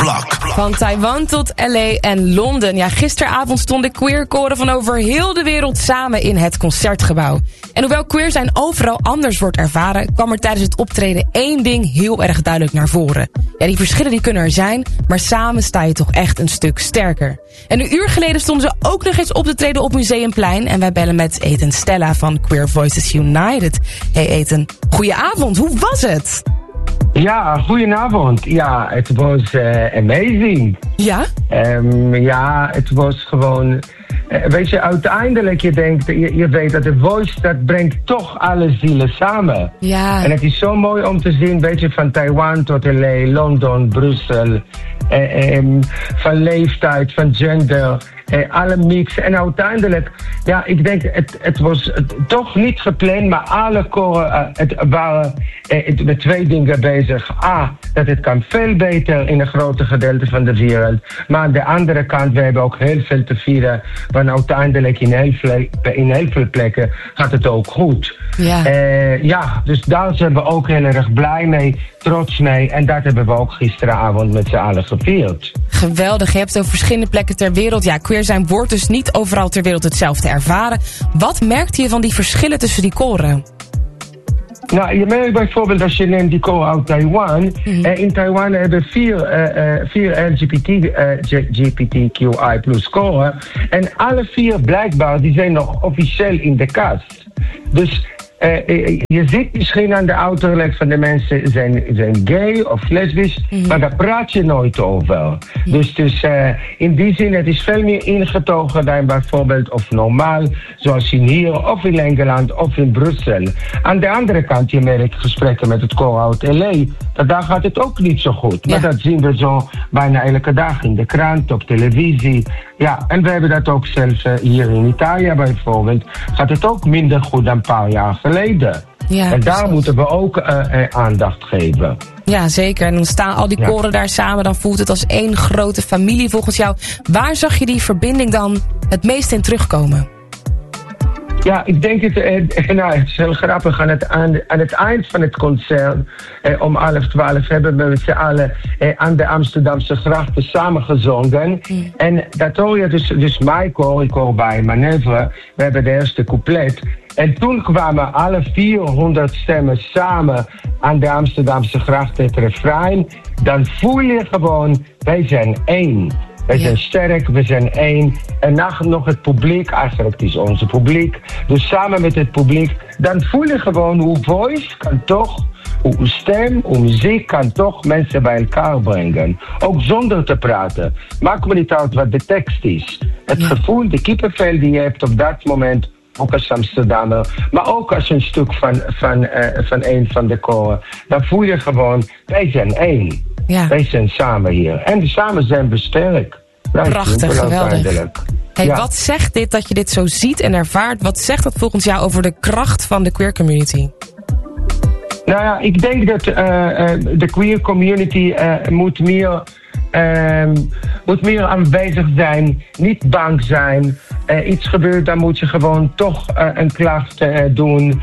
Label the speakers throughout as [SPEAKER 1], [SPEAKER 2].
[SPEAKER 1] Blok.
[SPEAKER 2] Van Taiwan tot LA en Londen. Ja, gisteravond stonden queerkoren van over heel de wereld samen in het Concertgebouw. En hoewel queer zijn overal anders wordt ervaren, kwam er tijdens het optreden één ding heel erg duidelijk naar voren. Ja, die verschillen die kunnen er zijn, maar samen sta je toch echt een stuk sterker. En een uur geleden stonden ze ook nog eens op te treden op Museumplein. En wij bellen met Ethan Stella van Queer Voices United. Hey Ethan, goedenavond, hoe was het?
[SPEAKER 3] Ja, goedenavond. Ja, het was amazing.
[SPEAKER 2] Ja?
[SPEAKER 3] Ja, het was gewoon... weet je, uiteindelijk je weet dat de Voice, dat brengt toch alle zielen samen.
[SPEAKER 2] Ja.
[SPEAKER 3] En het is zo mooi om te zien, weet je, van Taiwan tot LA, Londen, Brussel, van leeftijd, van gender, alle mix. En uiteindelijk, ja, ik denk, het was toch niet gepland, maar alle koren waren met twee dingen bezig. A, dat het kan veel beter in een grote gedeelte van de wereld. Maar aan de andere kant, we hebben ook heel veel te vieren. Want uiteindelijk in heel veel plekken gaat het ook goed.
[SPEAKER 2] Ja.
[SPEAKER 3] Ja, dus daar zijn we ook heel erg blij mee, trots mee. En dat hebben we ook gisteravond met z'n allen gevierd.
[SPEAKER 2] Geweldig, je hebt het over verschillende plekken ter wereld. Ja, queer zijn wordt dus niet overal ter wereld hetzelfde ervaren. Wat merkte je van die verschillen tussen die koren?
[SPEAKER 3] Nou, je merkt bijvoorbeeld als je neemt die koor uit Taiwan. In Taiwan hebben vier LGBTQI plus koren. En alle vier blijkbaar, die zijn nog officieel in de kast. Dus je ziet misschien aan de uiterlijk van de mensen zijn gay of lesbisch, maar daar praat je nooit over. Dus in die zin, het is veel meer ingetogen dan bijvoorbeeld of normaal, zoals in hier of in Engeland of in Brussel. Aan de andere kant, je merkt gesprekken met het koor uit LA, daar gaat het ook niet zo goed. Maar dat zien we zo bijna elke dag in de krant, op televisie. Ja, en we hebben dat ook zelfs hier in Italië bijvoorbeeld. Gaat het ook minder goed dan een paar jaar geleden. Ja, en daar moeten we ook aandacht geven.
[SPEAKER 2] Ja, zeker. En dan staan al die koren daar samen. Dan voelt het als één grote familie volgens jou. Waar zag je die verbinding dan het meest in terugkomen?
[SPEAKER 3] Ja, ik denk het is heel grappig. Aan het eind van het concert, om 11:30, hebben we met z'n allen aan de Amsterdamse grachten samengezongen. En dat hoor je dus mijn koor, ik hoor bij Manoeuvre, we hebben de eerste couplet. En toen kwamen alle 400 stemmen samen aan de Amsterdamse grachten, het refrein. Dan voel je gewoon, wij zijn één. We zijn sterk, we zijn één. En nog het publiek, eigenlijk het is onze publiek. Dus samen met het publiek, dan voel je gewoon hoe voice kan toch, hoe stem, hoe muziek kan toch mensen bij elkaar brengen. Ook zonder te praten. Maakt me niet uit wat de tekst is. Het gevoel, de kippenvel die je hebt op dat moment, ook als Amsterdammer, maar ook als een stuk van een van de koren. Dan voel je gewoon, wij zijn één. Ja. Wij zijn samen hier. En samen zijn we sterk.
[SPEAKER 2] Prachtig, geweldig. Hey, wat zegt dit dat je dit zo ziet en ervaart? Wat zegt dat volgens jou over de kracht van de queer community?
[SPEAKER 3] Nou ja, ik denk dat de queer community moet meer aanwezig zijn. Niet bang zijn. Iets gebeurt, dan moet je gewoon toch een klacht doen.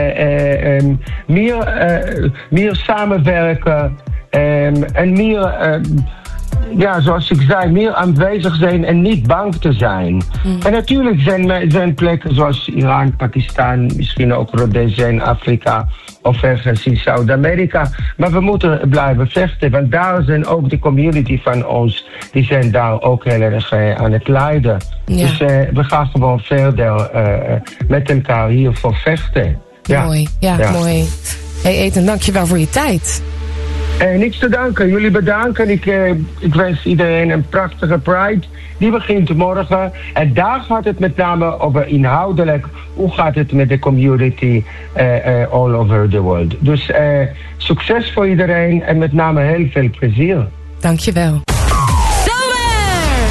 [SPEAKER 3] Meer samenwerken. En meer, zoals ik zei, meer aanwezig zijn en niet bang te zijn. En natuurlijk zijn plekken zoals Iran, Pakistan, misschien ook Rhodesia in Afrika of ergens in Zuid-Amerika. Maar we moeten blijven vechten, want daar zijn ook de community van ons, die zijn daar ook heel erg aan het lijden. Ja. Dus we gaan gewoon verder met elkaar hiervoor vechten. Ja.
[SPEAKER 2] Mooi, mooi. Hey Ethan, dankjewel voor je tijd.
[SPEAKER 3] Niks te danken. Jullie bedanken. Ik wens iedereen een prachtige Pride. Die begint morgen. En daar gaat het met name over inhoudelijk. Hoe gaat het met de community all over the world. Dus succes voor iedereen en met name heel veel plezier.
[SPEAKER 2] Dankjewel.